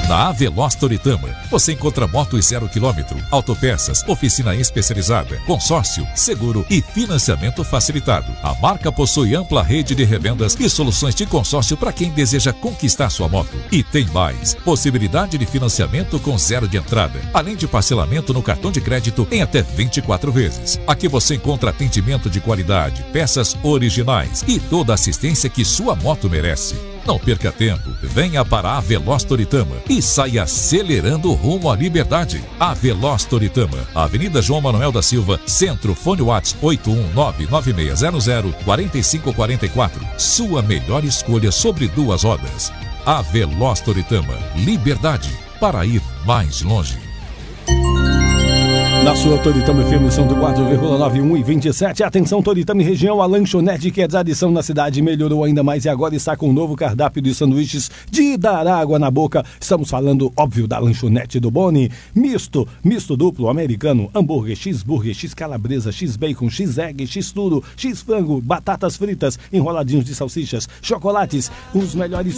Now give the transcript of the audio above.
Na Aveloz Toritama, você encontra motos 0 km, autopeças, oficina especializada, consórcio, seguro e financiamento facilitado. A marca possui ampla rede de revendas e soluções de consórcio para quem deseja conquistar sua moto. E tem mais, possibilidade de financiamento com 0 de entrada, além de parcelamento no cartão de crédito em até 24 vezes. Aqui você encontra atendimento de qualidade, peças originais e toda a assistência que sua moto merece. Não perca tempo, venha para a Aveloz Toritama e saia acelerando rumo à liberdade. Aveloz Toritama, Avenida João Manuel da Silva, Centro, fone WhatsApp 81996004544. Sua melhor escolha sobre 2 rodas. Aveloz Toritama, liberdade para ir mais longe. Na sua Toritama FM, são do 4,91 e 27. Atenção, Toritama e região, a lanchonete que é tradição na cidade melhorou ainda mais e agora está com um novo cardápio de sanduíches de dar água na boca. Estamos falando, óbvio, da lanchonete do Boni. Misto duplo, americano, hambúrguer, cheeseburger, x-calabresa, x-bacon, x-egg, x-tudo, x-frango, batatas fritas, enroladinhos de salsichas, chocolates, os melhores